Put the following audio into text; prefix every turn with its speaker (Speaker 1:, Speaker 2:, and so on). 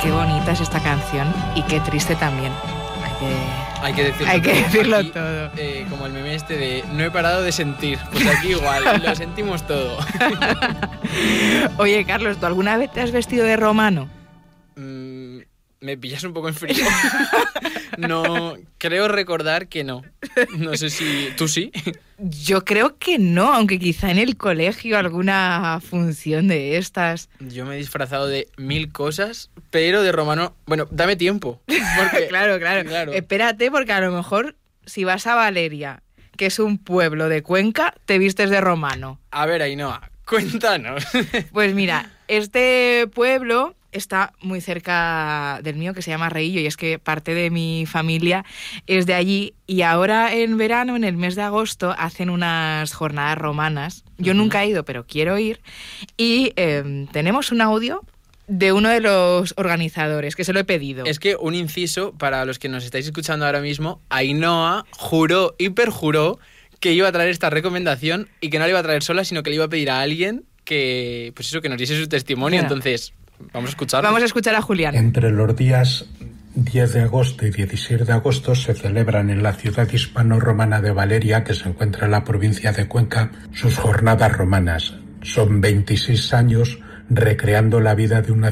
Speaker 1: Qué bonita es esta canción y qué triste también.
Speaker 2: Hay que
Speaker 1: decirlo
Speaker 2: aquí,
Speaker 1: todo.
Speaker 2: Como el meme este de no he parado de sentir. Pues aquí igual, lo sentimos todo.
Speaker 1: Oye, Carlos, ¿tú alguna vez te has vestido de romano?
Speaker 2: Me pillas un poco en frío. No, creo recordar que no. No sé si... ¿Tú sí?
Speaker 1: Yo creo que no, aunque quizá en el colegio alguna función de estas.
Speaker 2: Yo me he disfrazado de 1000 cosas, pero de romano... Bueno, dame tiempo. Porque...
Speaker 1: Claro. Espérate, porque a lo mejor si vas a Valeria, que es un pueblo de Cuenca, te vistes de romano.
Speaker 2: A ver, Ainhoa, cuéntanos.
Speaker 1: Pues mira, este pueblo está muy cerca del mío, que se llama Reillo, y es que parte de mi familia es de allí, y ahora en verano, en el mes de agosto, hacen unas jornadas romanas. Yo nunca he ido, pero quiero ir, y tenemos un audio de uno de los organizadores, que se lo he pedido.
Speaker 2: Es que un inciso, para los que nos estáis escuchando ahora mismo, Ainhoa juró y perjuró que iba a traer esta recomendación y que no la iba a traer sola, sino que le iba a pedir a alguien que, pues eso, que nos diese su testimonio. Claro. Entonces... Vamos a escucharlo.
Speaker 1: Vamos a escuchar a Julián.
Speaker 3: Entre los días 10 de agosto y 16 de agosto se celebran en la ciudad hispano-romana de Valeria, que se encuentra en la provincia de Cuenca, sus jornadas romanas. Son 26 años recreando la vida de una